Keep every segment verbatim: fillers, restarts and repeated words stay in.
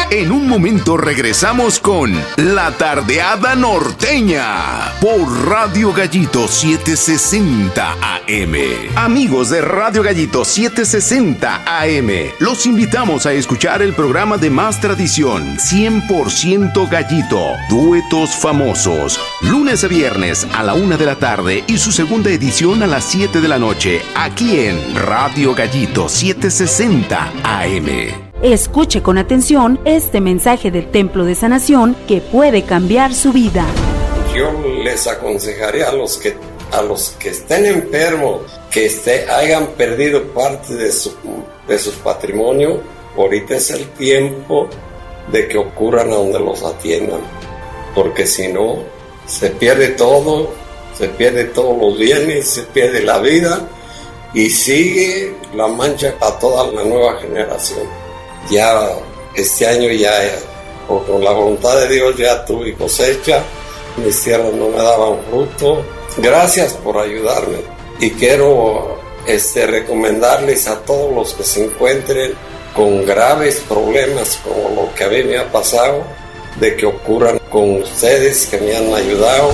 En un momento regresamos con La Tardeada Norteña por Radio Gallito setecientos sesenta A M. Amigos de Radio Gallito setecientos sesenta A M, los invitamos a escuchar el programa de más tradición, cien por ciento Gallito, duetos famosos, lunes a viernes a la una de la tarde y su segunda edición a las siete de la noche, aquí en Radio Gallito setecientos sesenta A M. Escuche con atención este mensaje del Templo de Sanación que puede cambiar su vida. Yo les aconsejaría a los que a los que estén enfermos, que esté, hayan perdido parte de su de su patrimonio, ahorita es el tiempo de que ocurran a donde los atiendan, porque si no se pierde todo, se pierde todos los bienes, se pierde la vida y sigue la mancha a toda la nueva generación. Ya este año ya, o con la voluntad de Dios, ya tuve cosecha, mis tierras no me daban fruto. Gracias por ayudarme y quiero este, recomendarles a todos los que se encuentren con graves problemas como lo que a mí me ha pasado, de que ocurran con ustedes que me han ayudado.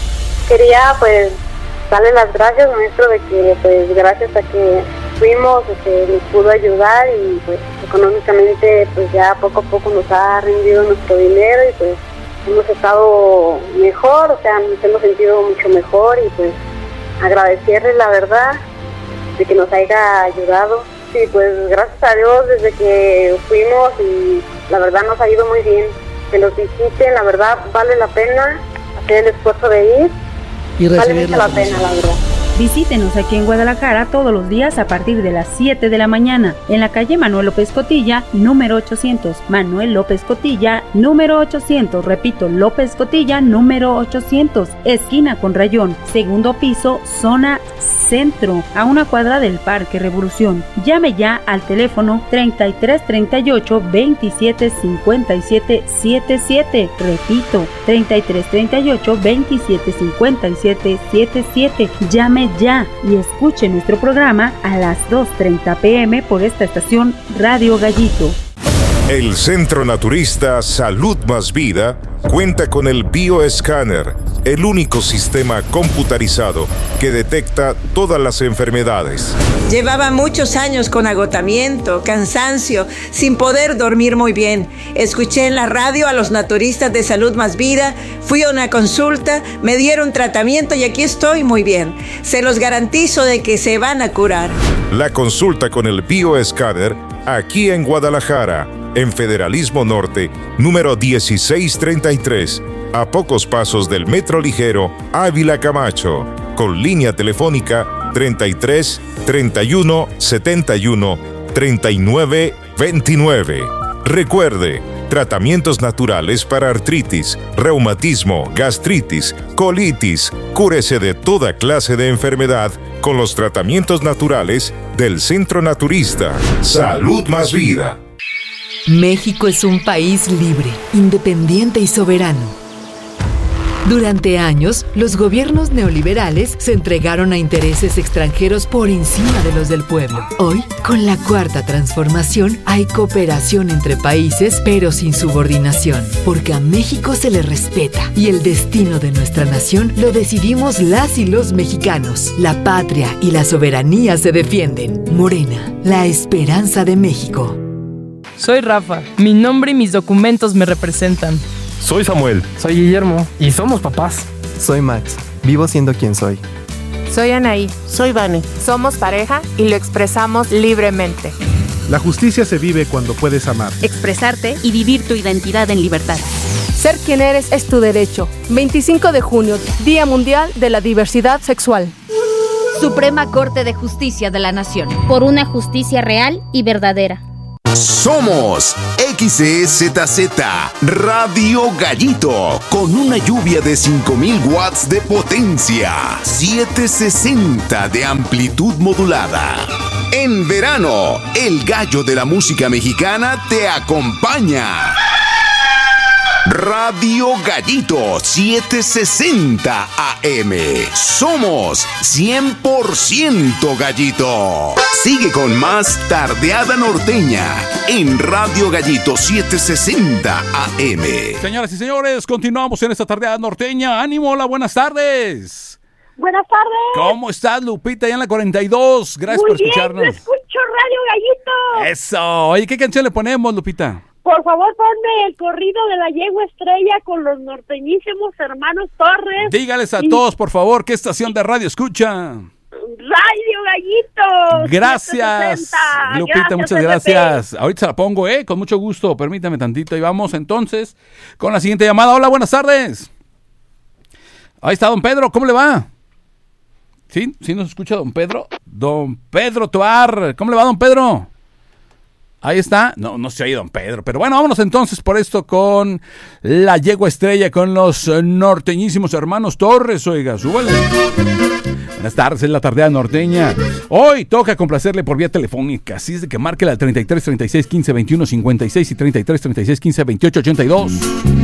Quería pues darle las gracias, maestro, de que pues gracias a que fuimos, que nos pudo ayudar y pues económicamente pues ya poco a poco nos ha rendido nuestro dinero y pues hemos estado mejor, o sea, nos hemos sentido mucho mejor y pues agradecerle la verdad de que nos haya ayudado. Sí, pues gracias a Dios desde que fuimos y la verdad nos ha ido muy bien. Que nos visiten, la verdad vale la pena hacer el esfuerzo de ir. Y vale mucho la pena, la verdad. Visítenos aquí en Guadalajara todos los días a partir de las siete de la mañana en la calle Manuel López Cotilla, número ochocientos. Manuel López Cotilla, número ochocientos. Repito, López Cotilla, número ochocientos. Esquina con Rayón, segundo piso, zona centro, a una cuadra del Parque Revolución. Llame ya al teléfono treinta y tres treinta y ocho veintisiete cincuenta y siete setenta y siete. Repito, treinta y tres treinta y ocho veintisiete cincuenta y siete setenta y siete. Llame ya y escuche nuestro programa a las dos treinta pm por esta estación Radio Gallito. El Centro Naturista Salud Más Vida cuenta con el Bioescáner, el único sistema computarizado que detecta todas las enfermedades. Llevaba muchos años con agotamiento, cansancio, sin poder dormir muy bien. Escuché en la radio a los naturistas de Salud Más Vida, fui a una consulta, me dieron tratamiento y aquí estoy muy bien. Se los garantizo de que se van a curar. La consulta con el Bioescáner aquí en Guadalajara, en Federalismo Norte, número dieciséis treinta y tres, a pocos pasos del Metro Ligero Ávila Camacho, con línea telefónica treinta y tres treinta y uno setenta y uno treinta y nueve veintinueve. Recuerde, tratamientos naturales para artritis, reumatismo, gastritis, colitis. Cúrese de toda clase de enfermedad con los tratamientos naturales del Centro Naturista Salud Más Vida. México es un país libre, independiente y soberano. Durante años, los gobiernos neoliberales se entregaron a intereses extranjeros por encima de los del pueblo. Hoy, con la Cuarta Transformación, hay cooperación entre países, pero sin subordinación, porque a México se le respeta y el destino de nuestra nación lo decidimos las y los mexicanos. La patria y la soberanía se defienden. Morena, la esperanza de México. Soy Rafa, mi nombre y mis documentos me representan. Soy Samuel. Soy Guillermo y somos papás. Soy Max, vivo siendo quien soy. Soy Anaí. Soy Vane. Somos pareja y lo expresamos libremente. La justicia se vive cuando puedes amar, expresarte y vivir tu identidad en libertad. Ser quien eres es tu derecho. veinticinco de junio, Día Mundial de la Diversidad Sexual. Suprema Corte de Justicia de la Nación. Por una justicia real y verdadera. Somos X E Z Z Radio Gallito, con una lluvia de cinco mil watts de potencia, setecientos sesenta de amplitud modulada. En verano, el gallo de la música mexicana te acompaña. Radio Gallito setecientos sesenta A M. Somos cien por ciento Gallito. Sigue con más Tardeada Norteña en Radio Gallito setecientos sesenta A M. Señoras y señores, continuamos en esta Tardeada Norteña. ¡Ánimo! Hola, buenas tardes. Buenas tardes. ¿Cómo estás, Lupita, allá en la cuarenta y dos? Gracias Muy por escucharnos. Bien, escucho Radio Gallito. Eso. Oye, ¿qué canción le ponemos, Lupita? Por favor, ponme el corrido de la Yegua Estrella con los norteñísimos hermanos Torres. Dígales a y... todos, por favor, ¿qué estación de radio escucha? Radio Gallito. Gracias, setecientos sesenta. Lupita, Gracias, muchas gracias. Pepe. Ahorita se la pongo, ¿eh? Con mucho gusto. Permítame tantito. Y vamos entonces con la siguiente llamada. Hola, buenas tardes. Ahí está don Pedro, ¿cómo le va? ¿Sí? ¿Sí nos escucha don Pedro? Don Pedro Toar, ¿cómo le va, don Pedro? Ahí está. No, no se oye don Pedro. Pero bueno, vámonos entonces por esto con la Yegua Estrella, con los norteñísimos hermanos Torres. Oiga, súbale. Buenas tardes, es la Tardeada Norteña. Hoy toca complacerle por vía telefónica. Así es de que márquela al treinta y tres, treinta y seis, quince, veintiuno, cincuenta y seis y treinta y tres, treinta y seis, quince, veintiocho, ochenta y dos.